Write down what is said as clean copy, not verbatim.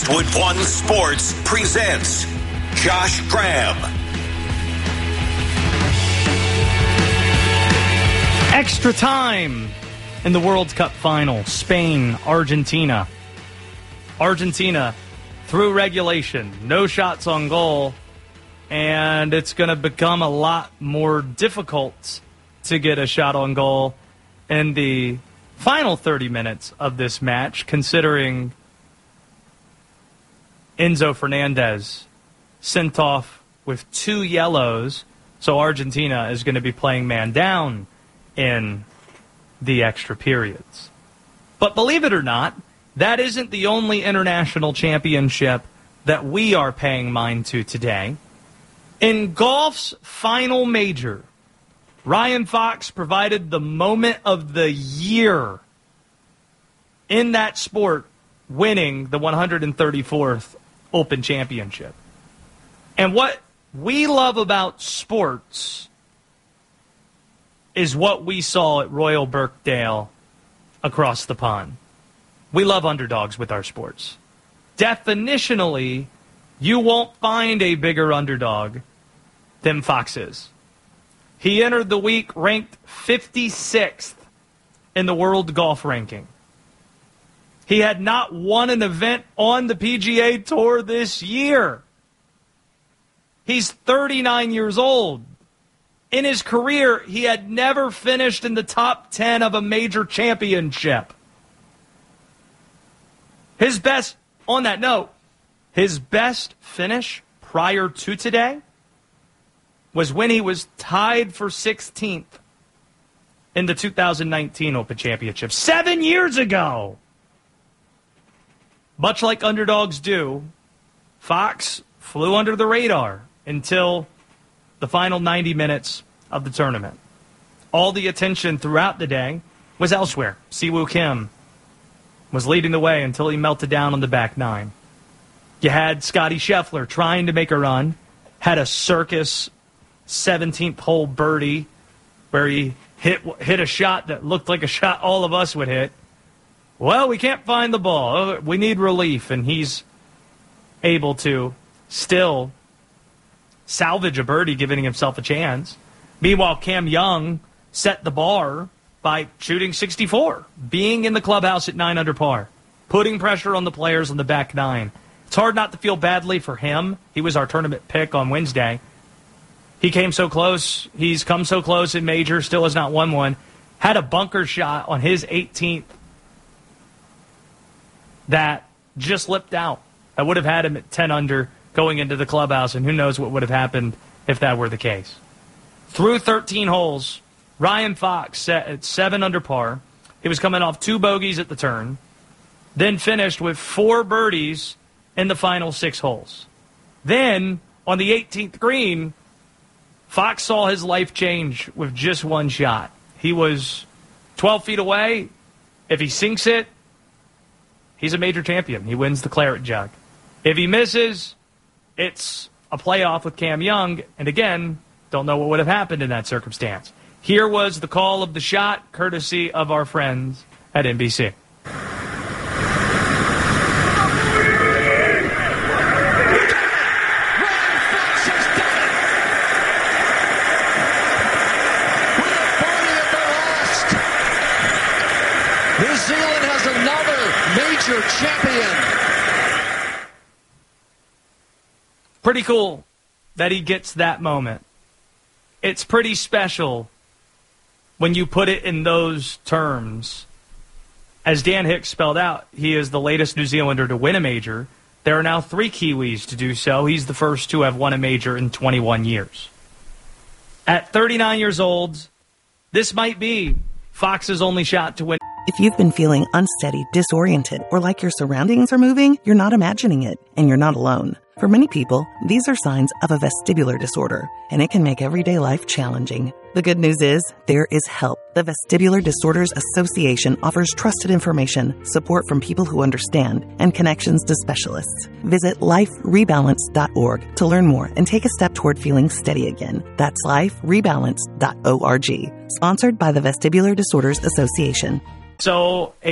Westwood One Sports presents Josh Graham. Extra time in the World Cup final. Spain, Argentina. Argentina, through regulation, no shots on goal, and it's going to become a lot more difficult to get a shot on goal in the final 30 minutes of this match, considering Enzo Fernandez sent off with 2 yellows, so Argentina is going to be playing man down in the extra periods. But believe it or not, that isn't the only international championship that we are paying mind to today. In golf's final major, Ryan Fox provided the moment of the year in that sport, winning the 134th Open Championship. And what we love about sports is what we saw at Royal Birkdale across the pond. We love underdogs with our sports. Definitionally, you won't find a bigger underdog than Fox is. He entered the week ranked 56th in the world golf ranking. He had not won an event on the PGA Tour this year. He's 39 years old. In his career, he had never finished in the top 10 of a major championship. On that note, his best finish prior to today was when he was tied for 16th in the 2019 Open Championship. 7 years ago! Much like underdogs do, Fox flew under the radar until the final 90 minutes of the tournament. All the attention throughout the day was elsewhere. Siwoo Kim was leading the way until he melted down on the back nine. You had Scottie Scheffler trying to make a run, had a circus 17th hole birdie where he hit a shot that looked like a shot all of us would hit. Well, we can't find the ball. We need relief, and he's able to still salvage a birdie, giving himself a chance. Meanwhile, Cam Young set the bar by shooting 64, being in the clubhouse at 9 under par, putting pressure on the players on the back nine. It's hard not to feel badly for him. He was our tournament pick on Wednesday. He came so close. He's come so close in major, still has not won one. Had a bunker shot on his 18th that just slipped out. I would have had him at 10 under going into the clubhouse, and who knows what would have happened if that were the case. Through 13 holes, Ryan Fox set at 7 under par. He was coming off 2 bogeys at the turn, then finished with 4 birdies in the final 6 holes. Then, on the 18th green, Fox saw his life change with just one shot. He was 12 feet away. If he sinks it, he's a major champion. He wins the Claret Jug. If he misses, it's a playoff with Cam Young. And again, don't know what would have happened in that circumstance. Here was the call of the shot, courtesy of our friends at NBC. New Zealand has another major champion. Pretty cool that he gets that moment. It's pretty special when you put it in those terms. As Dan Hicks spelled out, he is the latest New Zealander to win a major. There are now 3 Kiwis to do so. He's the first to have won a major in 21 years. At 39 years old, this might be Fox's only shot to win. If you've been feeling unsteady, disoriented, or like your surroundings are moving, you're not imagining it, and you're not alone. For many people, these are signs of a vestibular disorder, and it can make everyday life challenging. The good news is, there is help. The Vestibular Disorders Association offers trusted information, support from people who understand, and connections to specialists. Visit liferebalance.org to learn more and take a step toward feeling steady again. That's liferebalance.org. Sponsored by the Vestibular Disorders Association. So